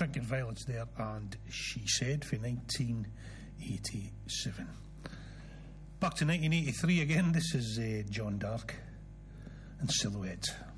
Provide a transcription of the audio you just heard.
Trinket Violets there, and She Said for 1987. Back to 1983 again. This is John Dark and Silhouette.